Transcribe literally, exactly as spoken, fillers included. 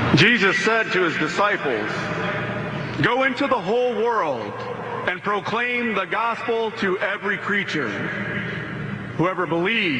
Jesus said to his disciples, "Go into the whole world and proclaim the gospel to every creature. Whoever believes